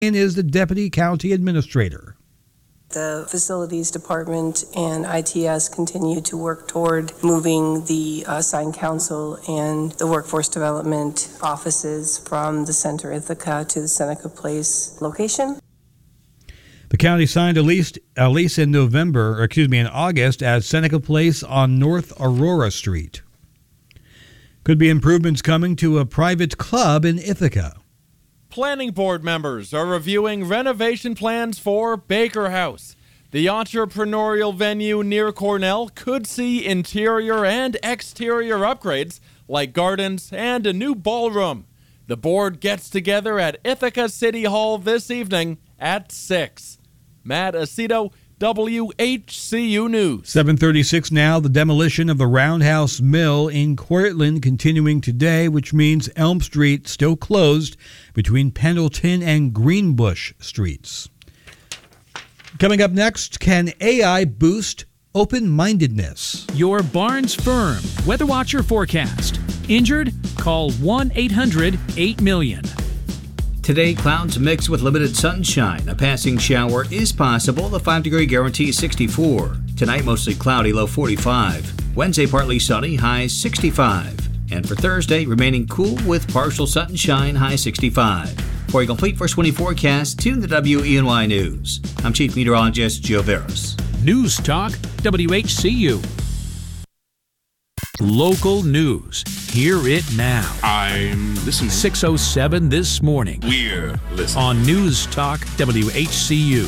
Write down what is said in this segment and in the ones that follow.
is the Deputy County Administrator. The Facilities Department and ITS continue to work toward moving the Sign Council and the Workforce Development offices from the Center Ithaca to the Seneca Place location. The county signed a lease in August at Seneca Place on North Aurora Street. Could be improvements coming to a private club in Ithaca. Planning board members are reviewing renovation plans for Baker House. The entrepreneurial venue near Cornell could see interior and exterior upgrades like gardens and a new ballroom. The board gets together at Ithaca City Hall this evening at 6. Matt Aceto, WHCU News. 7:36 now. The demolition of the Roundhouse Mill in Cortland continuing today, which means Elm Street still closed between Pendleton and Greenbush Streets. Coming up next, can AI boost open-mindedness? Your Barnes Firm Weather Watcher forecast. Injured? Call 1-800-8-million. Today, clouds mixed with limited sunshine. A passing shower is possible. The 5-degree guarantee is 64. Tonight, mostly cloudy, low 45. Wednesday, partly sunny, high 65. And for Thursday, remaining cool with partial sunshine, high 65. For a complete first 20 forecast, tune to WENY News. I'm Chief Meteorologist Joe Veras. News Talk, WHCU. Local news. Hear it now. I'm listening. 6:07 this morning. We're listening. On News Talk, WHCU.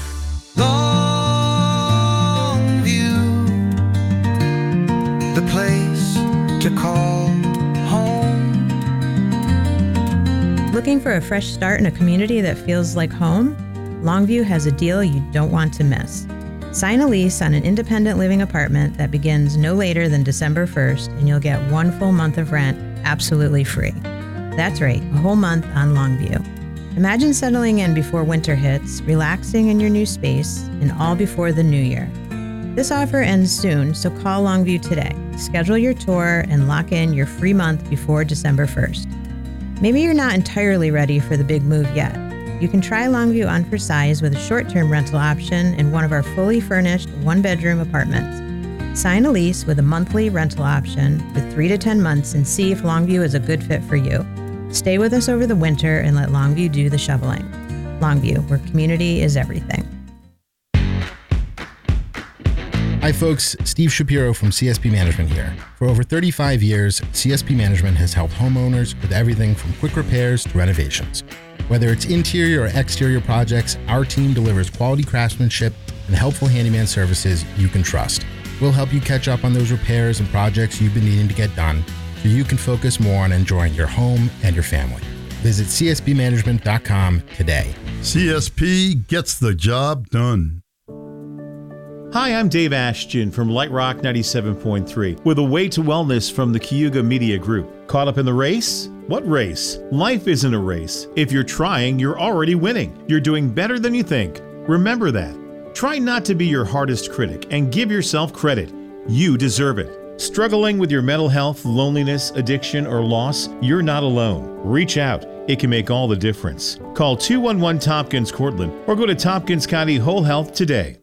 Longview, the place to call home. Looking for a fresh start in a community that feels like home? Longview has a deal you don't want to miss. Sign a lease on an independent living apartment that begins no later than December 1st, and you'll get 1 full month of rent absolutely free. That's right, a whole month on Longview. Imagine settling in before winter hits, relaxing in your new space, and all before the new year. This offer ends soon, so call Longview today. Schedule your tour and lock in your free month before December 1st. Maybe you're not entirely ready for the big move yet. You can try Longview on for size with a short-term rental option in one of our fully furnished 1-bedroom apartments. Sign a lease with a monthly rental option for 3 to 10 months and see if Longview is a good fit for you. Stay with us over the winter and let Longview do the shoveling. Longview, where community is everything. Hi folks, Steve Shapiro from CSP Management here. For over 35 years, CSP Management has helped homeowners with everything from quick repairs to renovations. Whether it's interior or exterior projects, our team delivers quality craftsmanship and helpful handyman services you can trust. We'll help you catch up on those repairs and projects you've been needing to get done so you can focus more on enjoying your home and your family. Visit CSPmanagement.com today. CSP gets the job done. Hi, I'm Dave Ashton from Light Rock 97.3 with a way to wellness from the Cayuga Media Group. Caught up in the race? What race? Life isn't a race. If you're trying, you're already winning. You're doing better than you think. Remember that. Try not to be your hardest critic and give yourself credit. You deserve it. Struggling with your mental health, loneliness, addiction, or loss? You're not alone. Reach out. It can make all the difference. Call 211-TOMPKINS-CORTLAND or go to Tompkins County Whole Health today.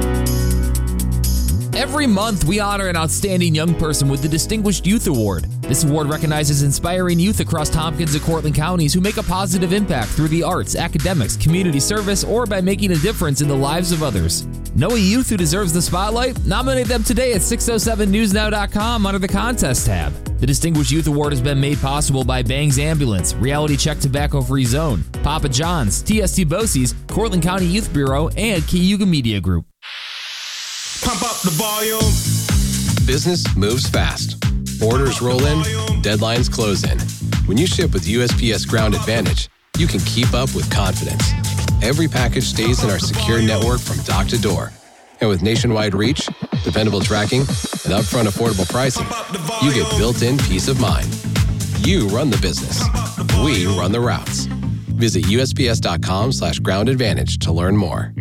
Every month, we honor an outstanding young person with the Distinguished Youth Award. This award recognizes inspiring youth across Tompkins and Cortland counties who make a positive impact through the arts, academics, community service, or by making a difference in the lives of others. Know a youth who deserves the spotlight? Nominate them today at 607newsnow.com under the Contest tab. The Distinguished Youth Award has been made possible by Bangs Ambulance, Reality Check Tobacco Free Zone, Papa John's, TST Bosie's, Cortland County Youth Bureau, and Cayuga Media Group. Pump up the volume. Business moves fast. Orders roll in, deadlines close in. When you ship with USPS Ground Advantage, you can keep up with confidence. Every package stays in our secure network from dock to door. And with nationwide reach, dependable tracking, and upfront affordable pricing, you get built-in peace of mind. You run the business. We run the routes. Visit USPS.com/Ground Advantage to learn more.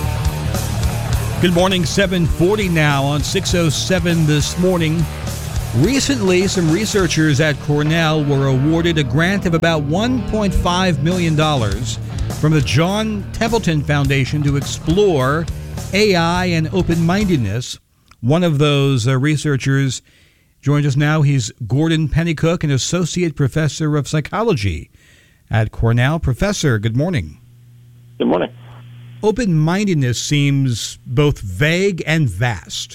Good morning, 7:40 now on 607 this morning. Recently, some researchers at Cornell were awarded a grant of about $1.5 million from the John Templeton Foundation to explore AI and open-mindedness. One of those researchers joins us now. He's Gordon Pennycook, an associate professor of psychology at Cornell. Professor, good morning. Good morning. Open-mindedness seems both vague and vast.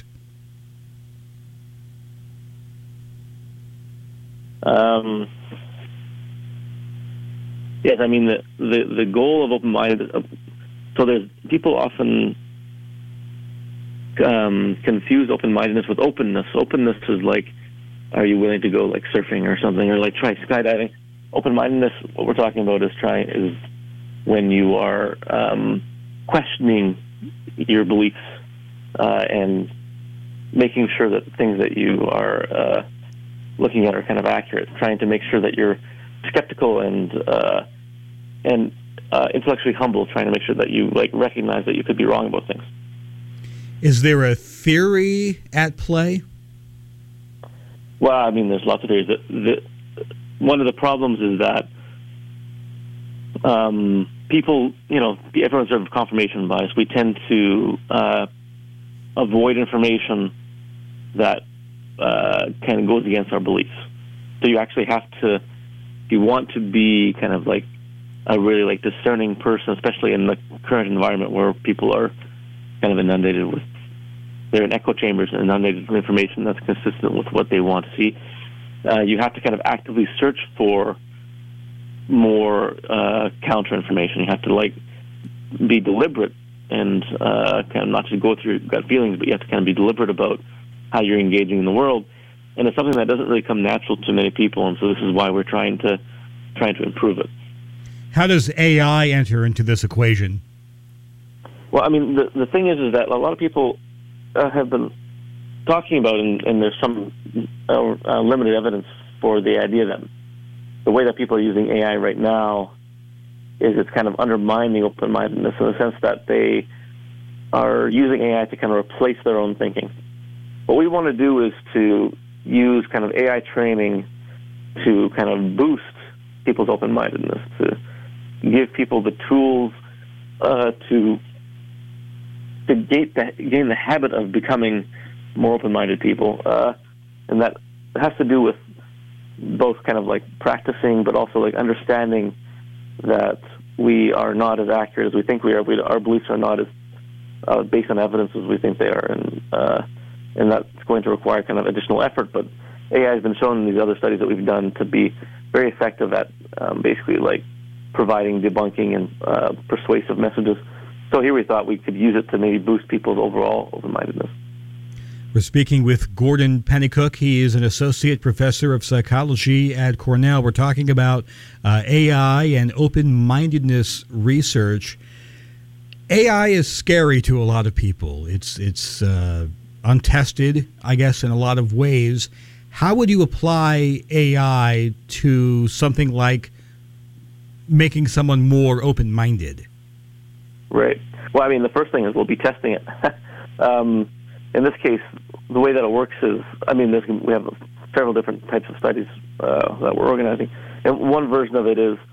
Yes, I mean the goal of open-minded. So there's people often confuse open-mindedness with openness. Openness is like, are you willing to go like surfing or something, or like try skydiving? Open-mindedness, what we're talking about is when you are questioning your beliefs and making sure that things that you are looking at are kind of accurate, trying to make sure that you're skeptical and intellectually humble, trying to make sure that you like recognize that you could be wrong about things. Is there a theory at play? Well, I mean, there's lots of theories. One of the problems is that people, everyone's sort of confirmation bias. We tend to avoid information that kind of goes against our beliefs. So you actually have to, if you want to be kind of like a really like discerning person, especially in the current environment where people are kind of inundated with, they're in echo chambers and inundated with information that's consistent with what they want to see. You have to kind of actively search for more counter information. You have to like be deliberate and kind of not just go through your gut feelings, but you have to kind of be deliberate about how you're engaging in the world. And it's something that doesn't really come natural to many people, and so this is why we're trying to improve it. How does AI enter into this equation? Well, I mean, the thing is that a lot of people have been talking about, and there's some limited evidence for the idea that the way that people are using AI right now is it's kind of undermining open-mindedness in the sense that they are using AI to kind of replace their own thinking. What we want to do is to use kind of AI training to kind of boost people's open-mindedness, to give people the tools to gain the habit of becoming more open-minded people. And that has to do with both kind of like practicing, but also like understanding that we are not as accurate as we think we are. Our beliefs are not as based on evidence as we think they are. And that's going to require kind of additional effort, but AI has been shown in these other studies that we've done to be very effective at basically like providing debunking and persuasive messages. So here we thought we could use it to maybe boost people's overall open-mindedness. We're speaking with Gordon Pennycook. He is an associate professor of psychology at Cornell. We're talking about AI and open-mindedness research. AI is scary to a lot of people. It's untested, I guess, in a lot of ways. How would you apply AI to something like making someone more open-minded? Right. Well, I mean, the first thing is we'll be testing it. In this case, the way that it works is, I mean, we have several different types of studies that we're organizing. And one version of it is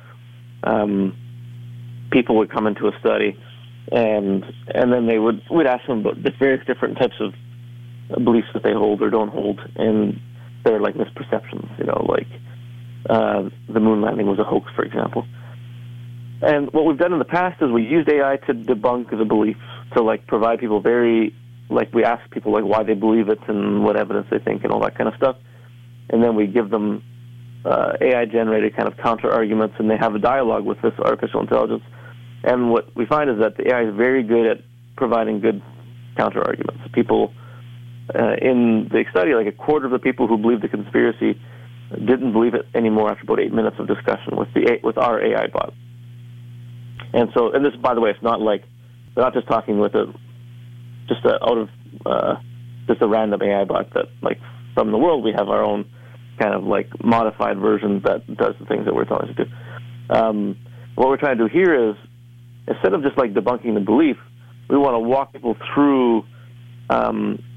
people would come into a study and then we'd ask them about the various different types of beliefs that they hold or don't hold, and they're like misperceptions, like the moon landing was a hoax, for example. And what we've done in the past is we used AI to debunk the beliefs, to like provide people we ask people like why they believe it and what evidence they think and all that kind of stuff. And then we give them AI-generated kind of counter-arguments, and they have a dialogue with this artificial intelligence. And what we find is that the AI is very good at providing good counter-arguments. People in the study, like a quarter of the people who believed the conspiracy didn't believe it anymore after about 8 minutes of discussion with our AI bot. And this, by the way, it's not like they're not just talking with just a random AI bot that, like, from the world, we have our own kind of like modified version that does the things that we're telling it to do. What we're trying to do here is, instead of just like debunking the belief, we want to walk people through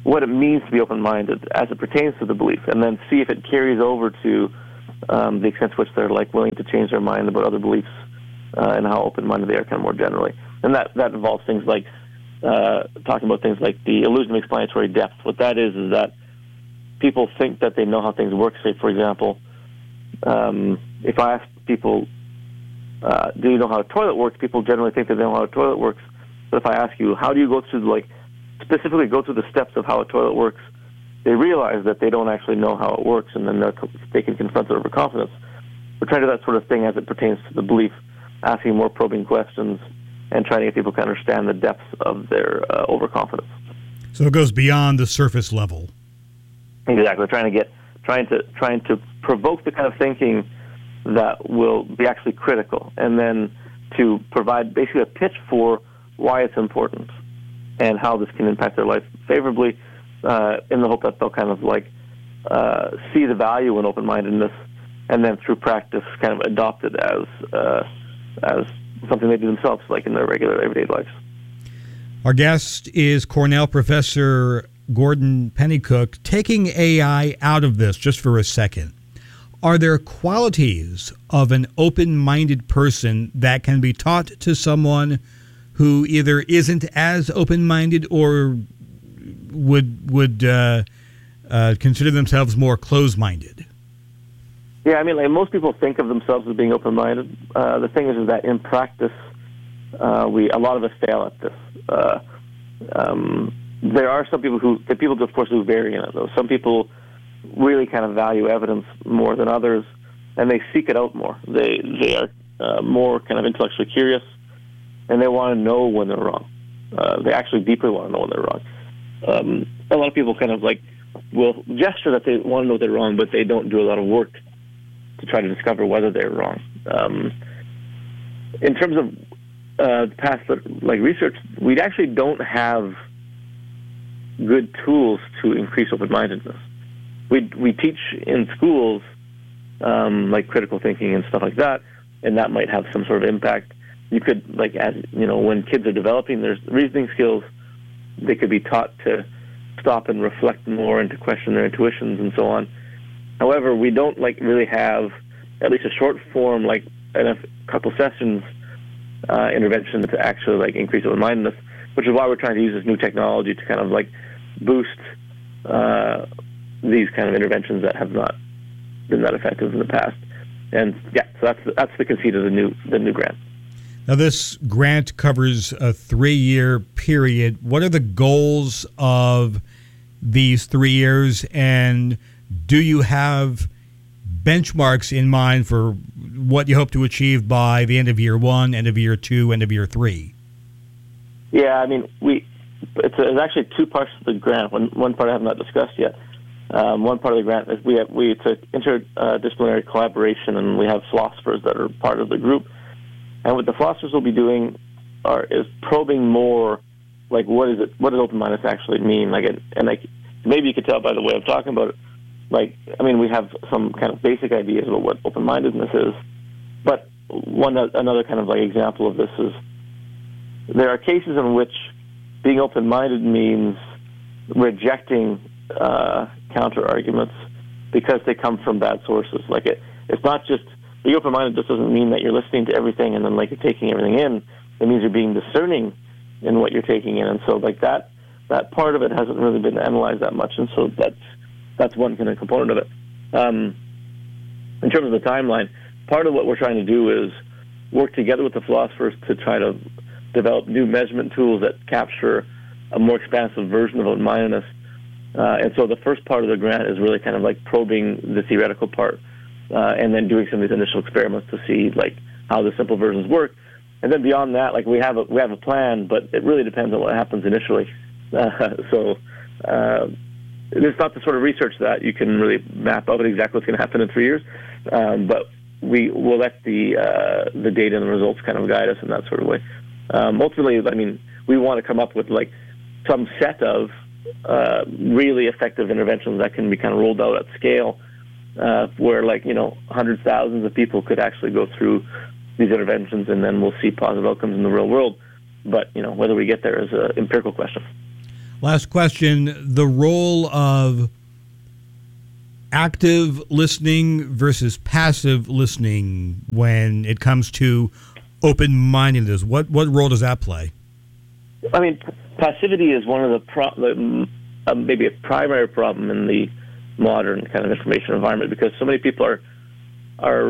what it means to be open-minded as it pertains to the belief, and then see if it carries over to the extent to which they're like willing to change their mind about other beliefs and how open-minded they are kind of more generally. And that involves things like talking about things like the illusion of explanatory depth. What that is that people think that they know how things work. Say, for example, if I ask people, do you know how a toilet works? People generally think that they know how a toilet works. But if I ask you, how do you go through, specifically go through the steps of how a toilet works, they realize that they don't actually know how it works, and then they can confront their overconfidence. We're trying to do that sort of thing as it pertains to the belief, asking more probing questions, and trying to get people to understand the depths of their overconfidence. So it goes beyond the surface level. Exactly. Trying to provoke the kind of thinking that will be actually critical, and then to provide basically a pitch for why it's important and how this can impact their life favorably, in the hope that they'll kind of see the value in open-mindedness, and then through practice kind of adopt it as something they do themselves, like in their regular everyday lives. Our guest is Cornell professor Gordon Pennycook. Taking AI out of this just for a second, are there qualities of an open-minded person that can be taught to someone who either isn't as open-minded or would consider themselves more closed-minded? Yeah, I mean, most people think of themselves as being open-minded. The thing is that in practice, a lot of us fail at this. There are some people of course, who vary in it, though. Some people really kind of value evidence more than others, and they seek it out more. They are more kind of intellectually curious, and they want to know when they're wrong. They actually deeply want to know when they're wrong. A lot of people kind of will gesture that they want to know they're wrong, but they don't do a lot of work to try to discover whether they're wrong. In terms of past research, we actually don't have good tools to increase open-mindedness. We teach in schools like critical thinking and stuff like that, and that might have some sort of impact. You could, when kids are developing their reasoning skills, they could be taught to stop and reflect more and to question their intuitions and so on. However, we don't really have at least a short form, a couple sessions intervention to actually increase open-mindedness, which is why we're trying to use this new technology to kind of boost these kind of interventions that have not been that effective in the past. And yeah, so that's the conceit of the new grant. Now, this grant covers a 3-year period. What are the goals of these 3 years, and do you have benchmarks in mind for what you hope to achieve by the end of year 1, end of year 2, end of year 3? Yeah, I mean, it's actually 2 parts of the grant. One part I have not discussed yet. One part of the grant is it's an interdisciplinary collaboration, and we have philosophers that are part of the group. And what the philosophers will be doing is probing more, what does open-mindedness actually mean? Maybe you could tell by the way I'm talking about it. We have some kind of basic ideas about what open-mindedness is, but another kind of example of this is there are cases in which being open-minded means rejecting counter-arguments because they come from bad sources. It's not just being open-minded just doesn't mean that you're listening to everything and then you're taking everything in. It means you're being discerning in what you're taking in, and so that part of it hasn't really been analyzed that much, and so that's one kind of component of it. In terms of the timeline, part of what we're trying to do is work together with the philosophers to try to develop new measurement tools that capture a more expansive version of open-mindedness. And so the first part of the grant is really kind of probing the theoretical part, and then doing some of these initial experiments to see how the simple versions work. And then beyond that, we have a plan, but it really depends on what happens initially. So it's not the sort of research that you can really map out exactly what's going to happen in 3 years, but we will let the data and the results kind of guide us in that sort of way. Ultimately, we want to come up with some set of really effective interventions that can be kind of rolled out at scale, where hundreds, thousands of people could actually go through these interventions, and then we'll see positive outcomes in the real world. But whether we get there is an empirical question. Last question, the role of active listening versus passive listening when it comes to open-mindedness. What role does that play? I mean, passivity is one of the maybe a primary problem in the modern kind of information environment, because so many people are